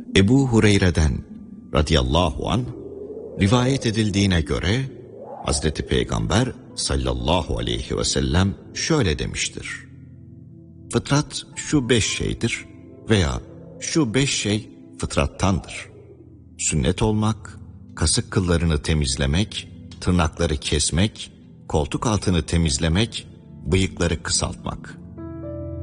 Ebu Hureyre'den radıyallahu anh rivayet edildiğine göre Hazreti Peygamber sallallahu aleyhi ve sellem şöyle demiştir: fıtrat şu 5 şeydir veya şu 5 şey fıtrattandır. Sünnet olmak, kasık kıllarını temizlemek, tırnakları kesmek, koltuk altını temizlemek, bıyıkları kısaltmak.